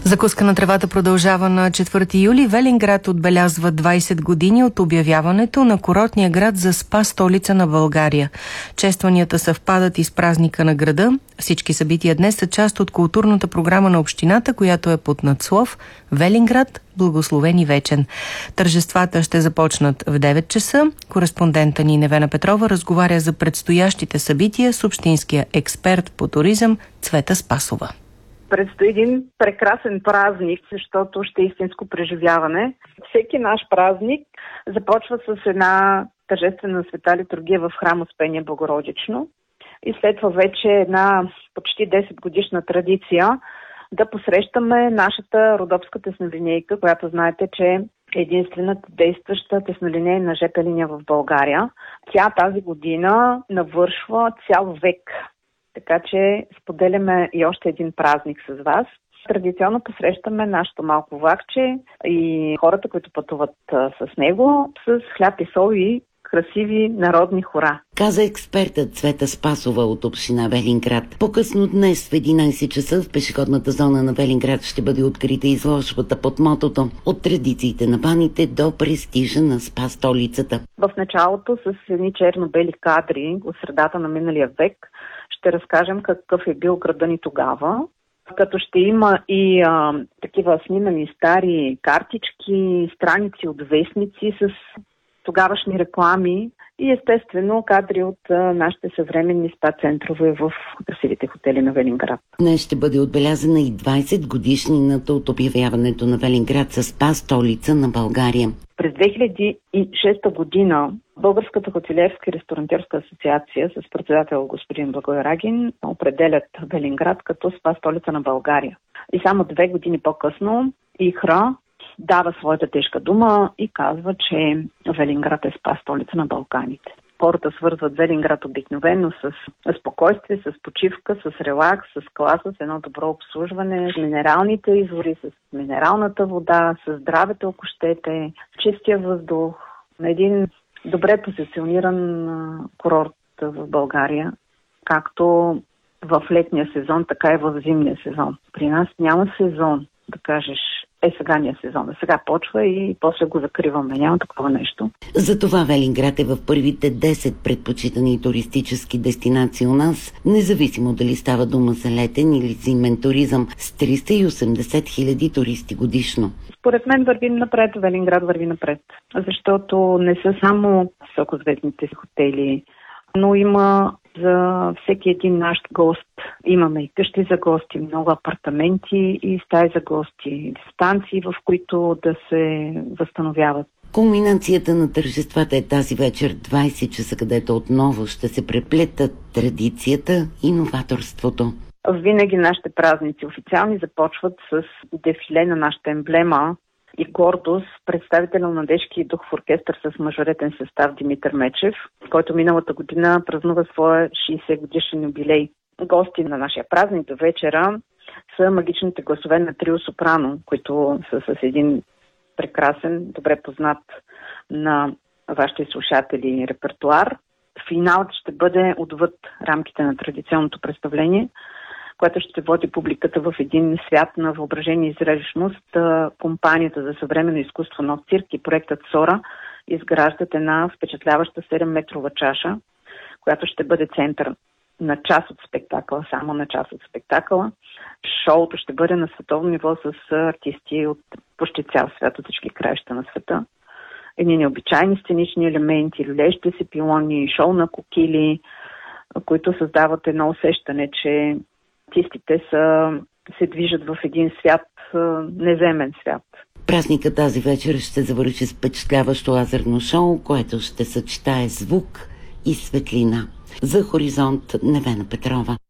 Закуска на тревата продължава на 4 юли. Велинград отбелязва 20 години от обявяването на курортния град за спа столица на България. Честванията съвпадат и с празника на града. Всички събития днес са част от културната програма на общината, която е под надслов Велинград – благословен и вечен. Тържествата ще започнат в 9 часа. Кореспондента ни Невена Петрова разговаря за предстоящите събития с общинския експерт по туризъм Цвета Спасова. Предстои един прекрасен празник, защото ще е истинско преживяване. Всеки наш празник започва с една тържествена света литургия в храм Успение Богородично и след това вече една почти 10 годишна традиция да посрещаме нашата родопска теснолинейка, която знаете, че е единствената действаща теснолинейна ЖП линия в България. Тя тази година навършва цял век. Така че споделяме и още един празник с вас. Традиционно посрещаме нашето малко влакче и хората, които пътуват с него, с хляб и сол и красиви народни хора. Каза експертът Цвета Спасова от община Велинград. По-късно днес в 11 часа в пешеходната зона на Велинград ще бъде открита изложбата под мотото „От традициите на баните до престижа на спа столицата“. В началото с едни черно-бели кадри от средата на миналия век ще разкажем какъв е бил града ни тогава, като ще има и такива снимани стари картички, страници от вестници с тогавашни реклами и естествено кадри от нашите съвременни спа центрове в красивите хотели на Велинград. Днес ще бъде отбелязана и 20 годишнината от обявяването на Велинград за спа столица на България. През 2006 година Българската хотелиерска и ресторантьорска асоциация с председател господин Благой Рагин определят Велинград като спа столица на България. И само 2 години по-късно ИХРА дава своята тежка дума и казва, че Велинград е спа столица на Балканите. Хората свързват Велинград обикновено с спокойствие, с почивка, с релакс, с класа, с едно добро обслужване, с минералните извори, с минералната вода, с здравето, ако щете, с чистия въздух. На един добре позициониран курорт в България, както в летния сезон, така и в зимния сезон. При нас няма сезон, да кажеш, сега ни е сезон. Сега почва и после го закриваме. Няма такова нещо. Затова Велинград е в първите 10 предпочитани туристически дестинации у нас, независимо дали става дума за летен или зимен туризъм, с 380 хиляди туристи годишно. Според мен вървим напред, Велинград върви напред, защото не са само високозвездните хотели, но има за всеки един наш гост. Имаме и къщи за гости, много апартаменти и стаи за гости, станции, в които да се възстановяват. Кулминацията на тържествата е тази вечер 20 часа, където отново ще се преплетат традицията и новаторството. Винаги нашите празници официални започват с дефиле на нашата емблема и гордост, представител на Младежки дух в оркестър с мажоретен състав Димитър Мечев, който миналата година празнува своя 60 годишен юбилей. Гости на нашия празник до вечера са магичните гласове на трио сопрано, които са с един прекрасен, добре познат на вашите слушатели репертуар. Финалът ще бъде отвъд рамките на традиционното представление, което ще води публиката в един свят на въображение и зрелищност. Компанията за съвременно изкуство Нов цирк и проектът СОРА изграждат една впечатляваща 7-метрова чаша, която ще бъде център на част от спектакъла, само на част от спектакъла. Шоуто ще бъде на световно ниво с артисти от почти цял свят, от всички краища на света. Едни необичайни сценични елементи, люлещи се пилони, шоу на кокили, които създават едно усещане, че артистите се движат в един свят, неземен свят. Празникът тази вечер ще завърши с впечатляващо лазерно шоу, което ще съчетае звук и светлина. За Хоризонт Невена Петрова.